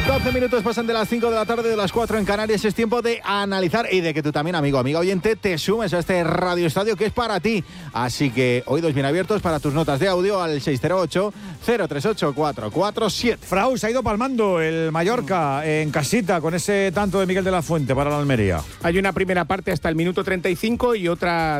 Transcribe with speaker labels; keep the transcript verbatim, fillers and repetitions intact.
Speaker 1: doce minutos pasan de las cinco de la tarde, de las cuatro en Canarias. Es tiempo de analizar y de que tú también, amigo, amiga oyente, te sumes a este Radio Estadio que es para ti. Así que oídos bien abiertos para tus notas de audio al seis cero ocho, cero tres ocho, cuatro cuatro siete.
Speaker 2: Frau, se ha ido palmando el Mallorca en casita con ese tanto de Miguel de la Fuente para la Almería.
Speaker 3: Hay una primera parte hasta el minuto treinta y cinco y otra